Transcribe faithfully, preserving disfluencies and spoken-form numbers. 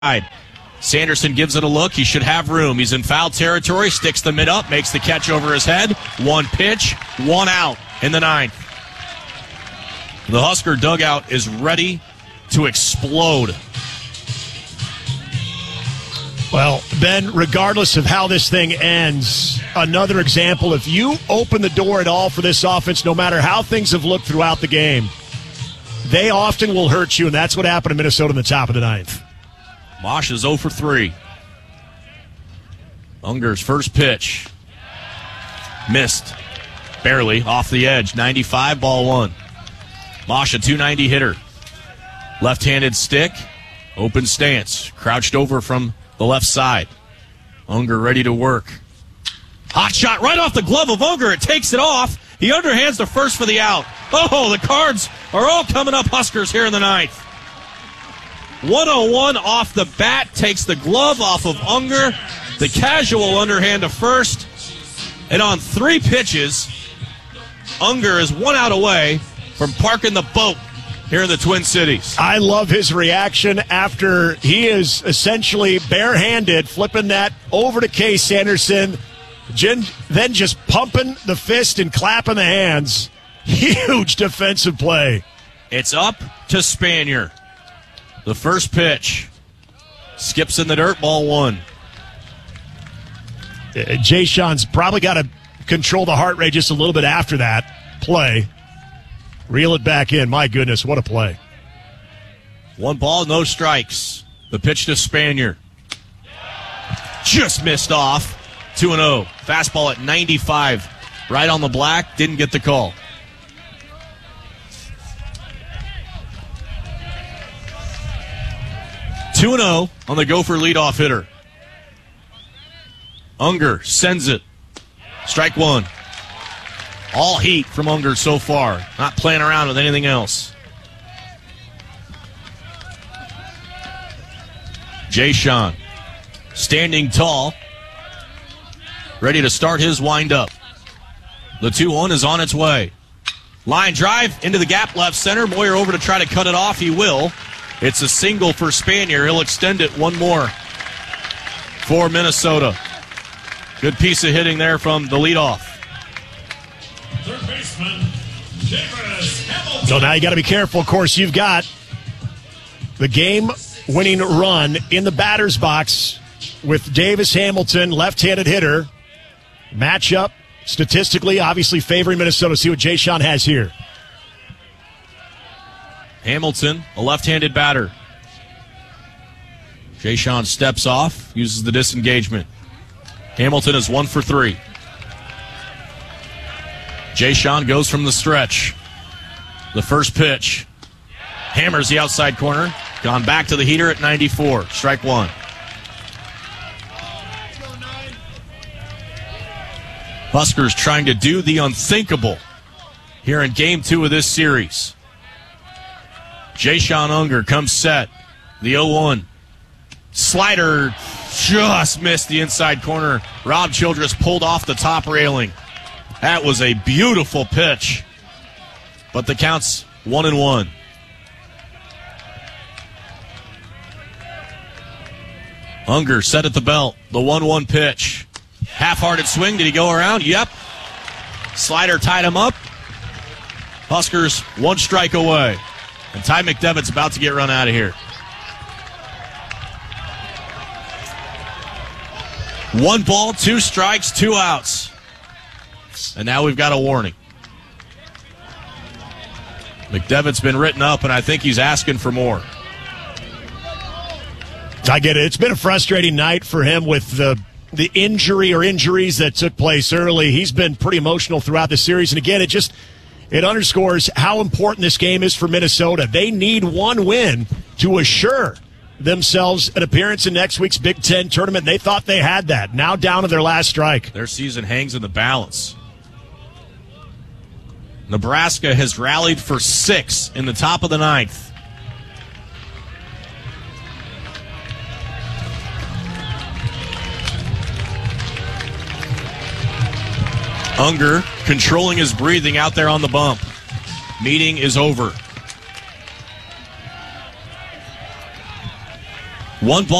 Sanderson gives it a look. He should have room. He's in foul territory, sticks the mid up, makes the catch over his head. One pitch, one out in the ninth. The Husker dugout is ready to explode. Well, Ben, regardless of how this thing ends, another example, if you open the door at all for this offense, no matter how things have looked throughout the game, they often will hurt you, and that's what happened to Minnesota in the top of the ninth. Mosh is zero for three. Unger's first pitch. Missed. Barely. Off the edge. ninety-five, ball one. Mosh, a two ninety hitter. Left-handed stick. Open stance. Crouched over from the left side. Unger ready to work. Hot shot right off the glove of Unger. It takes it off. He underhands the first for the out. Oh, the cards are all coming up Huskers here in the ninth. one oh one off the bat, takes the glove off of Unger. The casual underhand to first. And on three pitches, Unger is one out away from parking the boat here in the Twin Cities. I love his reaction after he is essentially barehanded, flipping that over to Case Sanderson, then just pumping the fist and clapping the hands. Huge defensive play. It's up to Spanier. The first pitch. Skips in the dirt, ball one. Uh, Jay Sean's probably got to control the heart rate just a little bit after that play. Reel it back in. My goodness, what a play. One ball, no strikes. The pitch to Spanier. Just missed off. two and oh. Fastball at ninety-five. Right on the black. Didn't get the call. two and oh on the Gopher leadoff hitter. Unger sends it. Strike one. All heat from Unger so far. Not playing around with anything else. Jay Sean standing tall. Ready to start his windup. The two one is on its way. Line drive into the gap left center. Moyer over to try to cut it off. He will. It's a single for Spanier. He'll extend it one more for Minnesota. Good piece of hitting there from the leadoff. Third baseman, Davis Hamilton. So now you got to be careful. Of course, you've got the game-winning run in the batter's box with Davis Hamilton, left-handed hitter. Matchup, statistically, obviously favoring Minnesota. See what Jay Sean has here. Hamilton, a left-handed batter. Jay Sean steps off, uses the disengagement. Hamilton is one for three. Jay Sean goes from the stretch. The first pitch. Hammers the outside corner. Gone back to the heater at ninety-four. Strike one. Huskers trying to do the unthinkable here in game two of this series. Jay Sean Unger comes set. The oh one. Slider just missed the inside corner. Rob Childress pulled off the top railing. That was a beautiful pitch. But the count's one and one. Unger set at the belt. The one one pitch. Half-hearted swing. Did he go around? Yep. Slider tied him up. Huskers one strike away. And Ty McDevitt's about to get run out of here. One ball, two strikes, two outs. And now we've got a warning. McDevitt's been written up, and I think he's asking for more. I get it. It's been a frustrating night for him with the the injury or injuries that took place early. He's been pretty emotional throughout the series. And again, it just it underscores how important this game is for Minnesota. They need one win to assure themselves an appearance in next week's Big Ten tournament. They thought they had that. Now down to their last strike. Their season hangs in the balance. Nebraska has rallied for six in the top of the ninth. Unger controlling his breathing out there on the bump. Meeting is over. One ball.